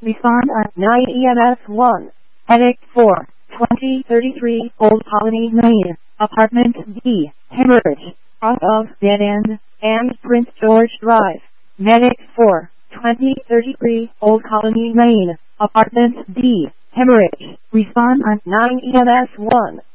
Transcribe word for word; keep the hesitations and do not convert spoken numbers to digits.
Respond on nine E M S one. Headache four. twenty thirty-three Old Colony Lane, Apartment D, Hemorrhage, off of Dead End, and Prince George Drive. Medic four. twenty thirty-three Old Colony Lane, Apartment D, Hemorrhage. Respond on nine E M S one.